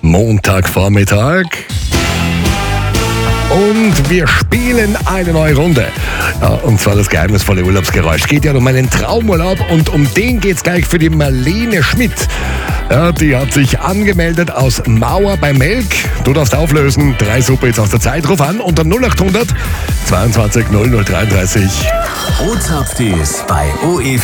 Montagvormittag. Und wir spielen eine neue Runde. Ja, und zwar das geheimnisvolle Urlaubsgeräusch. Geht ja um einen Traumurlaub und um den geht's gleich für die Marlene Schmidt. Ja, die hat sich angemeldet aus Mauer bei Melk. Du darfst auflösen. 3 Superhits aus der Zeit. Ruf an unter 0800 22 00 33. O-Top-Tees bei OE